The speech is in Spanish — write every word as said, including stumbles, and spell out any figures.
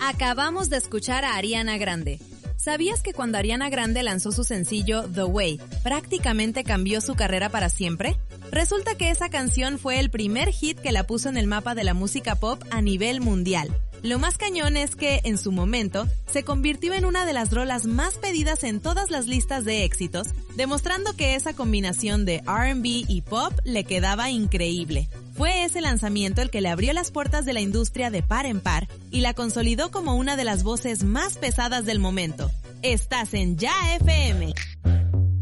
Acabamos de escuchar a Ariana Grande. ¿Sabías que cuando Ariana Grande lanzó su sencillo The Way, prácticamente cambió su carrera para siempre? Resulta que esa canción fue el primer hit que la puso en el mapa de la música pop a nivel mundial. Lo más cañón es que, en su momento, se convirtió en una de las rolas más pedidas en todas las listas de éxitos, demostrando que esa combinación de R and B y pop le quedaba increíble. Fue ese lanzamiento el que le abrió las puertas de la industria de par en par y la consolidó como una de las voces más pesadas del momento. Estás en Ya F M.